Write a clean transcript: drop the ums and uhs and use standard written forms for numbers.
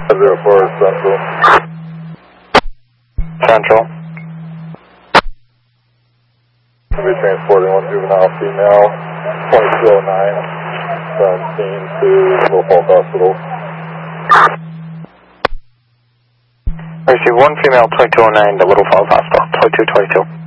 04 Central. Central. We'll be transporting one juvenile female, 2209, 17 to Little Falls Hospital. Receive one female, 2209 to Little Falls Hospital, 2222.